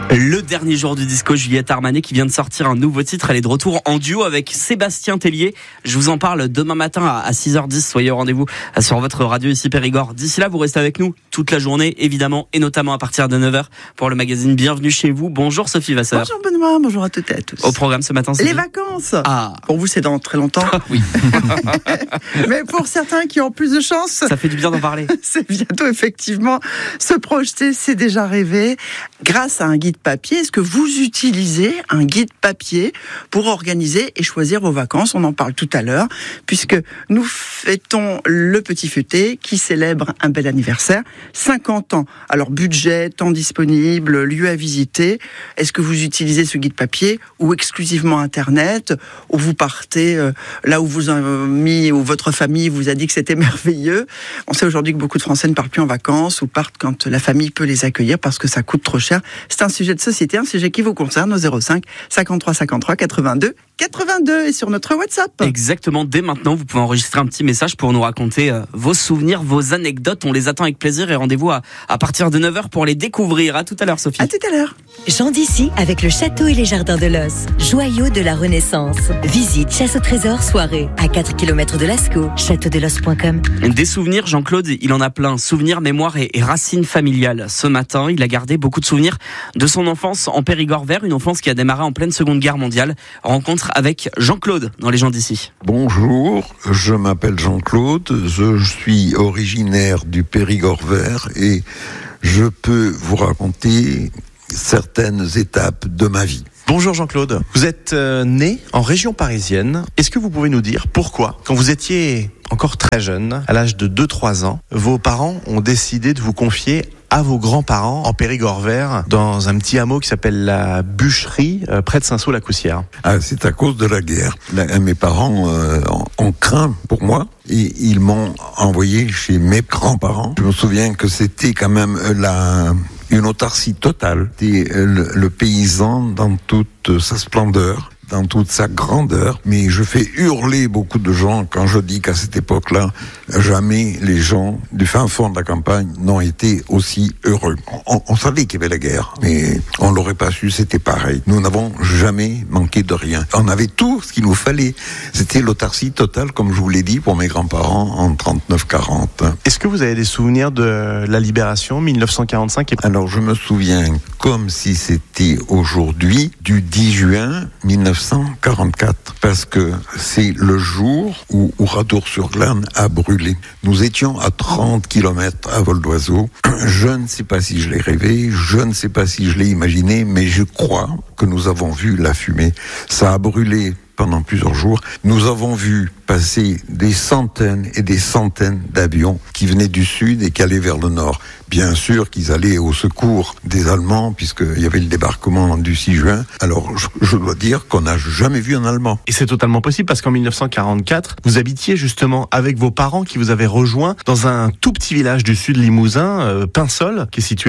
Le dernier jour du disco, Juliette Armanet qui vient de sortir un nouveau titre. Elle est de retour en duo avec Sébastien Tellier. Je vous en parle demain matin à 6h10. Soyez au rendez-vous sur votre radio ici Périgord. D'ici là, vous restez avec nous toute la journée, évidemment, et notamment à partir de 9h pour le magazine Bienvenue chez vous. Bonjour Sophie Vasseur. Bonjour Benoît, bonjour à toutes et à tous. Au programme ce matin, Sophie. Les vacances. Ah. Pour vous, c'est dans très longtemps. Oui. Mais pour certains qui ont plus de chance, ça fait du bien d'en parler. C'est bientôt effectivement se projeter, c'est déjà rêvé. Grâce à un guide papier, est-ce que vous utilisez un guide papier pour organiser et choisir vos vacances? On en parle tout à l'heure, puisque nous fêtons le Petit Feuilleté qui célèbre un bel anniversaire, 50 ans. Alors budget, temps disponible, lieu à visiter. Est-ce que vous utilisez ce guide papier ou exclusivement Internet, ou vous partez là où vos amis ou votre famille vous a dit que c'était merveilleux? On sait aujourd'hui que beaucoup de Français ne partent plus en vacances ou partent quand la famille peut les accueillir parce que ça coûte trop cher. C'est un sujet de société, un sujet qui vous concerne au 05 53 53 82 82 et sur notre WhatsApp. Exactement, dès maintenant, vous pouvez enregistrer un petit message pour nous raconter vos souvenirs, vos anecdotes. On les attend avec plaisir et rendez-vous à partir de 9h pour les découvrir. À tout à l'heure, Sophie. À tout à l'heure. Jean d'Issy avec le château et les jardins de l'Os, joyau de la Renaissance. Visite chasse au trésor soirée à 4 km de Lascaux, châteaudelos.com. Des souvenirs, Jean-Claude, il en a plein. Souvenirs, mémoire et racines familiales. Ce matin, il a gardé beaucoup de souvenirs de son enfance en Périgord vert, une enfance qui a démarré en pleine Seconde Guerre mondiale. Rencontre avec Jean-Claude dans Les gens d'ici. Bonjour, je m'appelle Jean-Claude, je suis originaire du Périgord vert et je peux vous raconter certaines étapes de ma vie. Bonjour Jean-Claude, vous êtes né en région parisienne. Est-ce que vous pouvez nous dire pourquoi, quand vous étiez encore très jeune, à l'âge de 2-3 ans, vos parents ont décidé de vous confier à vos grands-parents en Périgord vert, dans un petit hameau qui s'appelle la Bûcherie, près de Saint-Saul-la-Coussière? C'est à cause de la guerre. Mes parents ont craint pour moi et ils m'ont envoyé chez mes grands-parents. Je me souviens que c'était quand même une autarcie totale. C'était le paysan dans toute sa splendeur, dans toute sa grandeur, mais je fais hurler beaucoup de gens quand je dis qu'à cette époque-là, jamais les gens du fin fond de la campagne n'ont été aussi heureux. On savait qu'il y avait la guerre, mais on l'aurait pas su, c'était pareil. Nous n'avons jamais manqué de rien. On avait tout ce qu'il nous fallait. C'était l'autarcie totale, comme je vous l'ai dit, pour mes grands-parents en 39-40. Est-ce que vous avez des souvenirs de la libération 1945 ? Alors je me souviens, comme si c'était aujourd'hui, du 10 juin 1944, parce que c'est le jour où Oradour-sur-Glane a brûlé. Nous étions à 30 km à vol d'oiseau. Je ne sais pas si je l'ai rêvé, je ne sais pas si je l'ai imaginé, mais je crois que nous avons vu la fumée. Ça a brûlé pendant plusieurs jours. Nous avons vu passer des centaines et des centaines d'avions qui venaient du sud et qui allaient vers le nord. Bien sûr qu'ils allaient au secours des Allemands, puisqu'il y avait le débarquement du 6 juin. Alors, je dois dire qu'on n'a jamais vu un Allemand. Et c'est totalement possible, parce qu'en 1944, vous habitiez justement avec vos parents qui vous avaient rejoint dans un tout petit village du sud Limousin, Pinsol, qui est situé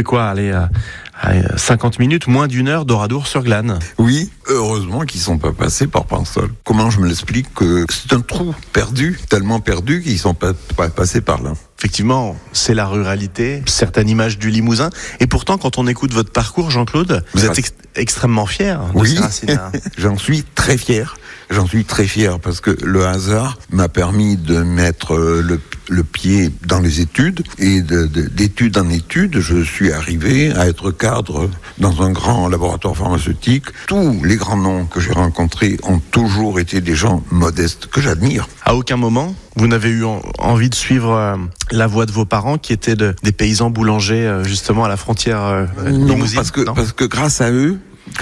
à 50 minutes, moins d'une heure d'Oradour-sur-Glane. Oui, heureusement qu'ils ne sont pas passés par Pinsol. Comment je me l'explique que c'est un trou perdu, tellement perdu qu'ils ne sont pas passés par là. Effectivement, c'est la ruralité, certaines images du Limousin. Et pourtant, quand on écoute votre parcours, Jean-Claude, vous êtes extrêmement fier de ces racines. J'en suis très fier. J'en suis très fier parce que le hasard m'a permis de mettre le pied dans les études et d'études en études, je suis arrivé à être cadre dans un grand laboratoire pharmaceutique. Tous les grands noms que j'ai rencontrés ont toujours été des gens modestes que j'admire. À aucun moment, vous n'avez eu envie de suivre la voie de vos parents qui étaient des paysans boulangers justement à la frontière limousine? Parce que grâce à eux,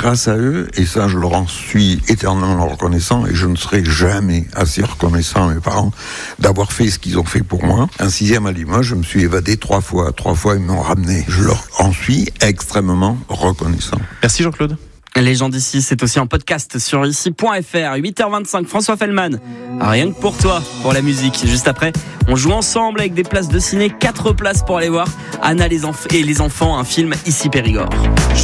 et ça je leur en suis éternellement reconnaissant, et je ne serai jamais assez reconnaissant à mes parents d'avoir fait ce qu'ils ont fait pour moi. Un 6e à Limoges, je me suis évadé 3 fois ils m'ont ramené. Je leur en suis extrêmement reconnaissant. Merci Jean-Claude. Les gens d'ici, c'est aussi en podcast sur ici.fr. 8h25, François Fellman. Rien que pour toi, pour la musique. Juste après, on joue ensemble avec des places de ciné, 4 places pour aller voir Anna et les enfants, un film ici Périgord.